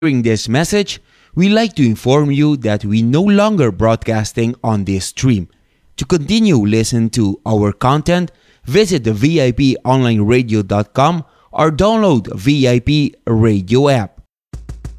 hearing this message, we like to inform you that we no longer broadcasting on this stream. To continue listen to our content, visit the VIPonlineradio.com or download VIP Radio app.